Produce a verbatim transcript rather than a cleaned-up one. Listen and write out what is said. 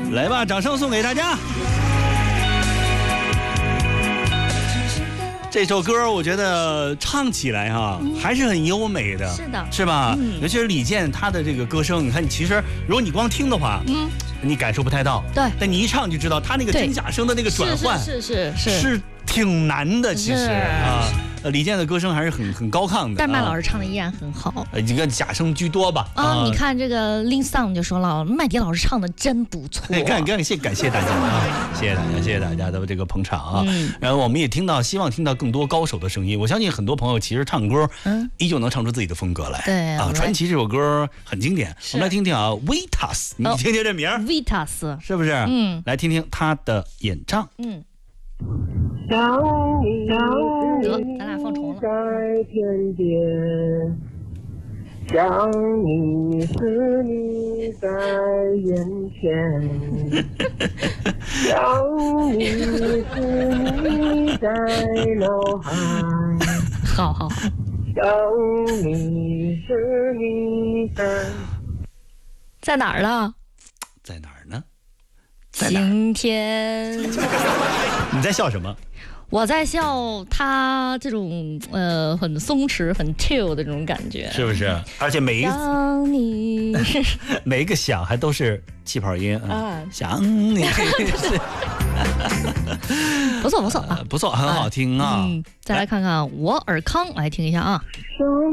来吧，掌声送给大家。这首歌我觉得唱起来哈、啊嗯、还是很优美的， 是的， 是吧？嗯、尤其是李健他的这个歌声，你看，其实如果你光听的话，嗯，你感受不太到， 对， 但你一唱就知道他那个真假声的那个转换， 是是是是是挺难的，其实啊。呃，李健的歌声还是很很高亢的， 但麦老师唱的依然很好。 呃，一个假声居多吧。 啊，啊你看这个 Lin Song 就说了，麦迪老师唱的真不错。 哎，感感谢感谢大家啊，谢谢大家，谢谢大家的这个捧场啊。嗯、然后我们也听到，希望听到更多高手的声音。我相信很多朋友其实唱歌，嗯，依旧能唱出自己的风格来。 对啊，传奇这首歌很经典，我们来听听啊 ，Vitas， 你听听这名 ，Vitas 是不是？嗯，来听听他的演唱。嗯。 得，咱俩放重了。 在天边，想你是你在眼前，想你是你在脑海， 好好好， 想你是你在在哪儿呢？ 在哪儿呢？ 今天你在笑什么？ 我在笑他这种呃很松弛、很 chill 的这种感觉， 是不是？而且每一想你， 每一个响还都是气泡音啊，想你， 不错不错啊， 不错，很好听啊。 嗯，再来看看我尔康，来听一下啊。